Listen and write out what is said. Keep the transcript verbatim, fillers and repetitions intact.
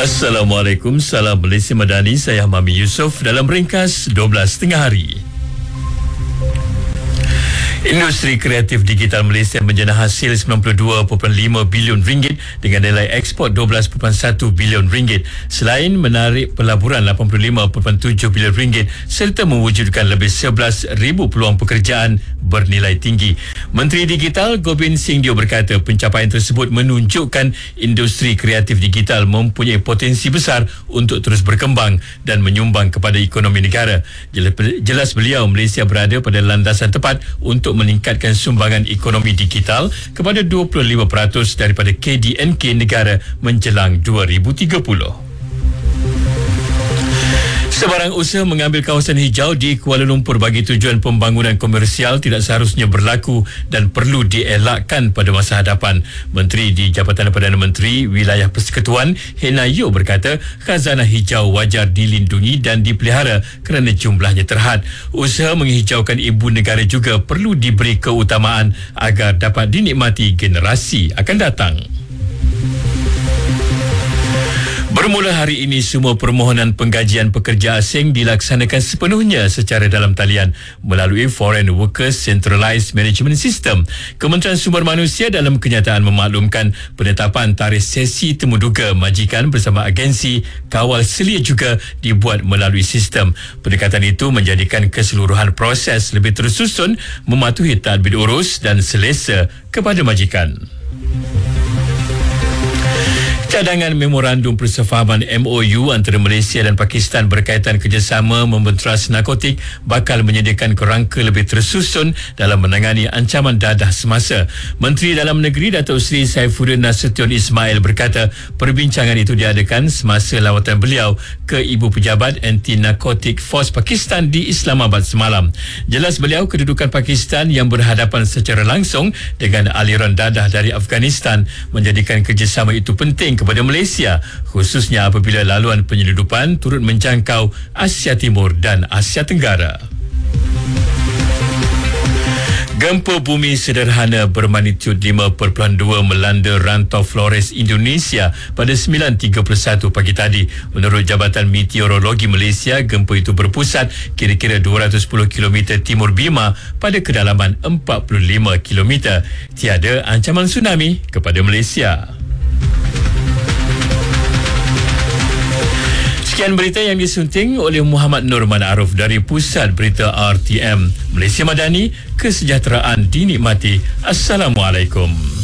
Assalamualaikum, salam Malaysia Madani. Saya Mami Yusof dalam ringkas dua belas tengah hari. Industri kreatif digital Malaysia menjana hasil sembilan puluh dua perpuluhan lima bilion ringgit dengan nilai ekspor dua belas perpuluhan satu bilion ringgit. Selain menarik pelaburan lapan puluh lima perpuluhan tujuh bilion ringgit serta mewujudkan lebih sebelas ribu peluang pekerjaan bernilai tinggi. Menteri Digital Gobind Singh Dio berkata pencapaian tersebut menunjukkan industri kreatif digital mempunyai potensi besar untuk terus berkembang dan menyumbang kepada ekonomi negara. Jelas beliau Malaysia berada pada landasan tepat untuk meningkatkan sumbangan ekonomi digital kepada dua puluh lima peratus daripada K D N K negara menjelang dua ribu tiga puluh. Sebarang usaha mengambil kawasan hijau di Kuala Lumpur bagi tujuan pembangunan komersial tidak seharusnya berlaku dan perlu dielakkan pada masa hadapan. Menteri di Jabatan Perdana Menteri Wilayah Persekutuan Hena Yeoh berkata khazanah hijau wajar dilindungi dan dipelihara kerana jumlahnya terhad. Usaha menghijaukan ibu negara juga perlu diberi keutamaan agar dapat dinikmati generasi akan datang. Bermula hari ini, semua permohonan penggajian pekerja asing dilaksanakan sepenuhnya secara dalam talian melalui Foreign Workers Centralised Management System. Kementerian Sumber Manusia dalam kenyataan memaklumkan penetapan tarikh sesi temuduga majikan bersama agensi kawal selia juga dibuat melalui sistem. Pendekatan itu menjadikan keseluruhan proses lebih tersusun, mematuhi tadbir urus dan selesa kepada majikan. Cadangan Memorandum Persefahaman M O U antara Malaysia dan Pakistan berkaitan kerjasama membenteras narkotik bakal menyediakan kerangka lebih tersusun dalam menangani ancaman dadah semasa. Menteri Dalam Negeri Datuk Seri Saifuddin Nasution Ismail berkata perbincangan itu diadakan semasa lawatan beliau ke Ibu Pejabat Anti-Narcotic Force Pakistan di Islamabad semalam. Jelas beliau kedudukan Pakistan yang berhadapan secara langsung dengan aliran dadah dari Afghanistan menjadikan kerjasama itu penting kepada Malaysia, khususnya apabila laluan penyeludupan turut menjangkau Asia Timur dan Asia Tenggara. Gempa bumi sederhana bermagnitud lima perpuluhan dua melanda rantau Flores, Indonesia pada sembilan tiga puluh satu pagi tadi. Menurut Jabatan Meteorologi Malaysia, gempa itu berpusat kira-kira dua ratus sepuluh kilometer timur Bima pada kedalaman empat puluh lima kilometer. Tiada ancaman tsunami kepada Malaysia. Sekian berita yang disunting oleh Muhammad Nur Manaaruf dari Pusat Berita R T M. Malaysia Madani, kesejahteraan dinikmati. Assalamualaikum.